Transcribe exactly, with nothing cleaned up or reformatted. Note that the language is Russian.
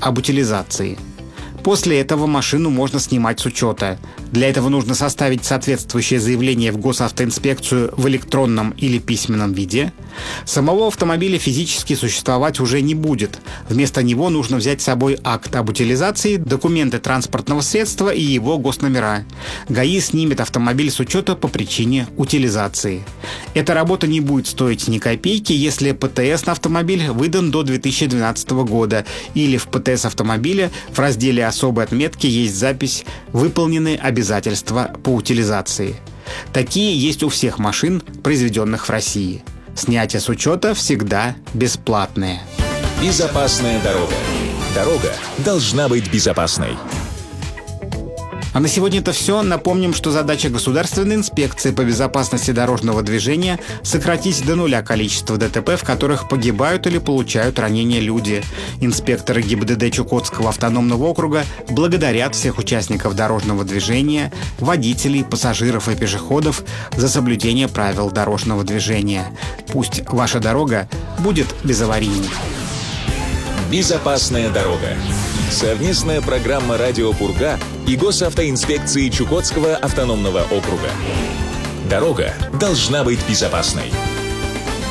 об утилизации. После этого машину можно снимать с учета. Для этого нужно составить соответствующее заявление в госавтоинспекцию в электронном или письменном виде. Самого автомобиля физически существовать уже не будет. Вместо него нужно взять с собой акт об утилизации, документы транспортного средства и его госномера. ГАИ снимет автомобиль с учета по причине утилизации. Эта работа не будет стоить ни копейки, если ПТС на автомобиль выдан до две тысячи двенадцатого года или в ПТС автомобиля в разделе особой отметки есть запись «Выполнены обязательства по утилизации». Такие есть у всех машин, произведенных в России. Снятие с учета всегда бесплатное. Безопасная дорога. Дорога должна быть безопасной. А на сегодня это все. Напомним, что задача Государственной инспекции по безопасности дорожного движения – сократить до нуля количество ДТП, в которых погибают или получают ранения люди. Инспекторы ГИБДД Чукотского автономного округа благодарят всех участников дорожного движения, водителей, пассажиров и пешеходов за соблюдение правил дорожного движения. Пусть ваша дорога будет безаварийной. Безопасная дорога. Совместная программа «Радио Пурга» и Госавтоинспекции Чукотского автономного округа. Дорога должна быть безопасной.